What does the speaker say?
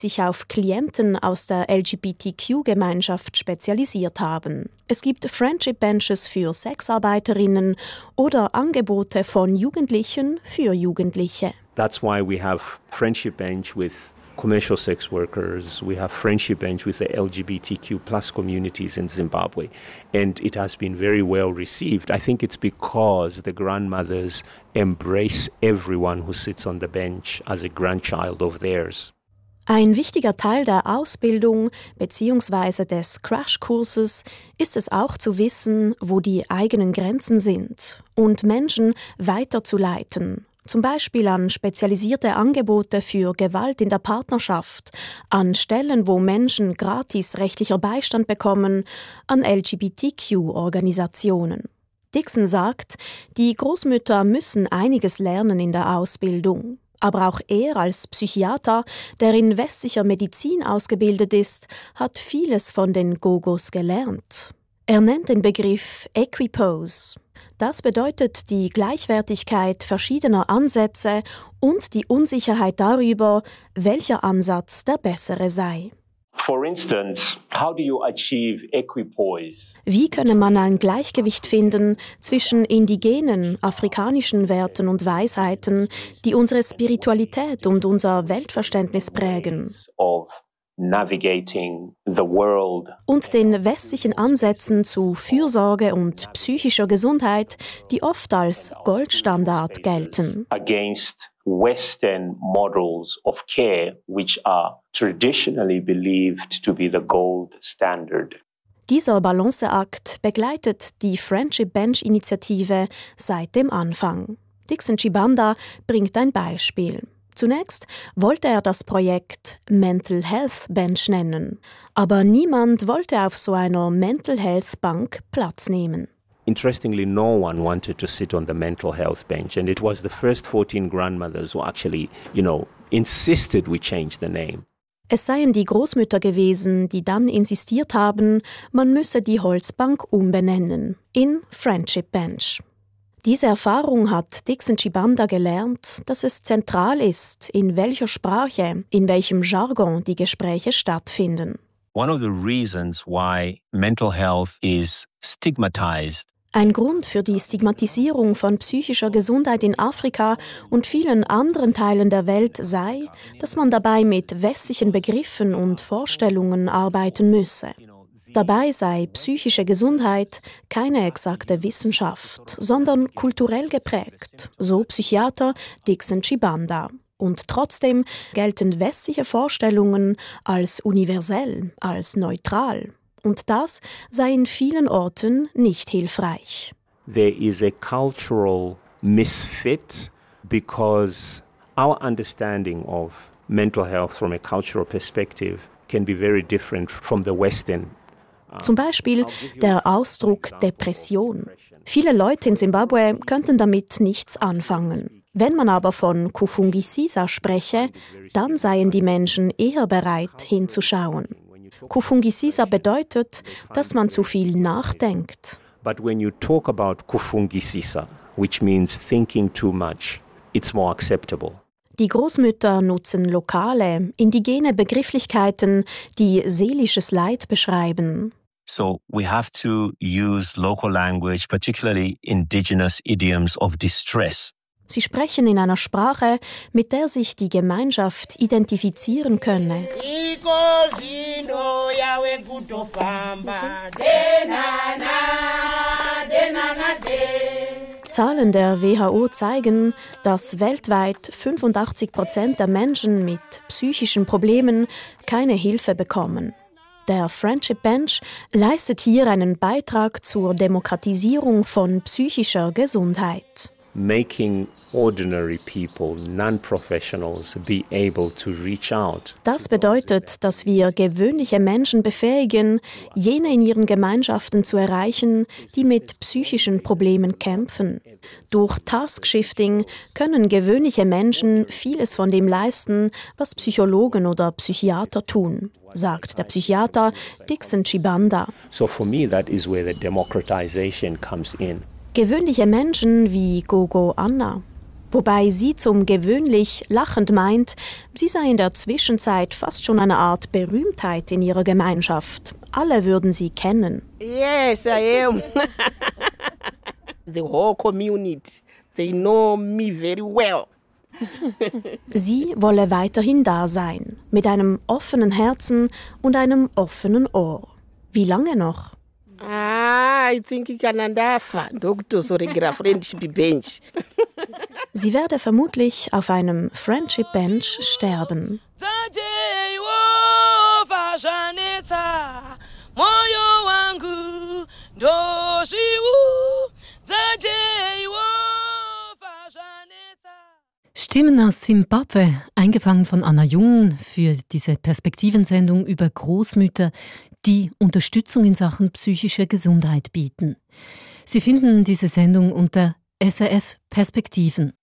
sich auf Klienten aus der LGBTQ-Gemeinschaft spezialisiert haben. Es gibt Friendship Benches für Sexarbeiterinnen oder Angebote von Jugendlichen für Jugendliche. That's why we have Friendship Bench with commercial sex workers. We have Friendship Bench with the LGBTQ plus communities in Zimbabwe. And it has been very well received. I think it's because the grandmothers embrace everyone who sits on the bench as a grandchild of theirs. Ein wichtiger Teil der Ausbildung bzw. des Crashkurses ist es auch zu wissen, wo die eigenen Grenzen sind und Menschen weiterzuleiten. Zum Beispiel an spezialisierte Angebote für Gewalt in der Partnerschaft, an Stellen, wo Menschen gratis rechtlicher Beistand bekommen, an LGBTQ-Organisationen. Dixon sagt, die Großmütter müssen einiges lernen in der Ausbildung. Aber auch er als Psychiater, der in westlicher Medizin ausgebildet ist, hat vieles von den Gogos gelernt. Er nennt den Begriff Equipose. Das bedeutet die Gleichwertigkeit verschiedener Ansätze und die Unsicherheit darüber, welcher Ansatz der bessere sei. For instance, how do you achieve equipoise? Wie könne man ein Gleichgewicht finden zwischen indigenen, afrikanischen Werten und Weisheiten, die unsere Spiritualität und unser Weltverständnis prägen? Navigating the world. Und den westlichen Ansätzen zu Fürsorge und psychischer Gesundheit, die oft als Goldstandard gelten. Against Western models of care, which are traditionally believed to be the gold standard. Dieser Balanceakt begleitet die Friendship Bench Initiative seit dem Anfang. Dixon Chibanda bringt ein Beispiel. Zunächst wollte er das Projekt Mental Health Bench nennen, aber niemand wollte auf so einer Mental Health Bank Platz nehmen. Interestingly, no one wanted to sit on the mental health bench, and it was the first 14 grandmothers who actually, insisted we change the name. Es seien die Großmütter gewesen, die dann insistiert haben, man müsse die Holzbank umbenennen in Friendship Bench. Diese Erfahrung hat Dixon Chibanda gelernt, dass es zentral ist, in welcher Sprache, in welchem Jargon die Gespräche stattfinden. One of the reasons why mental health is stigmatized. Ein Grund für die Stigmatisierung von psychischer Gesundheit in Afrika und vielen anderen Teilen der Welt sei, dass man dabei mit westlichen Begriffen und Vorstellungen arbeiten müsse. Dabei sei psychische Gesundheit keine exakte Wissenschaft, sondern kulturell geprägt, so Psychiater Dixon Chibanda. Und trotzdem gelten westliche Vorstellungen als universell, als neutral. Und das sei in vielen Orten nicht hilfreich. There is a cultural misfit because our understanding of mental health from a cultural perspective can be very different from the Western. Zum Beispiel der Ausdruck Depression. Viele Leute in Zimbabwe könnten damit nichts anfangen. Wenn man aber von Kufungisisa spreche, dann seien die Menschen eher bereit, hinzuschauen. Kufungisisa bedeutet, dass man zu viel nachdenkt. But when you talk about Kufungisisa, which means thinking too much, it's more acceptable. Die Großmütter nutzen lokale, indigene Begrifflichkeiten, die seelisches Leid beschreiben. So we have to use local language, particularly indigenous idioms of distress. Sie sprechen in einer Sprache, mit der sich die Gemeinschaft identifizieren könne. Zahlen der WHO zeigen, dass weltweit 85% der Menschen mit psychischen Problemen keine Hilfe bekommen. Der Friendship Bench leistet hier einen Beitrag zur Demokratisierung von psychischer Gesundheit. Making ordinary people, non-professionals, be able to reach out. Das bedeutet, dass wir gewöhnliche Menschen befähigen, jene in ihren Gemeinschaften zu erreichen, die mit psychischen Problemen kämpfen. Durch Task-Shifting können gewöhnliche Menschen vieles von dem leisten, was Psychologen oder Psychiater tun, sagt der Psychiater Dixon Chibanda. So for me, that is where the democratization comes in. Gewöhnliche Menschen wie Gogo Anna. Wobei sie zum gewöhnlich lachend meint, sie sei in der Zwischenzeit fast schon eine Art Berühmtheit in ihrer Gemeinschaft. Alle würden sie kennen. Yes, I am. The whole community, they know me very well. Sie wolle weiterhin da sein, mit einem offenen Herzen und einem offenen Ohr. Wie lange noch? I think kana ndafa ndokutozoregera friendship bench. Sie werde vermutlich auf einem Friendship Bench sterben. Stimmen aus Simbabwe, eingefangen von Anna Jung für diese Perspektivensendung über Großmütter, die Unterstützung in Sachen psychischer Gesundheit bieten. Sie finden diese Sendung unter SRF Perspektiven.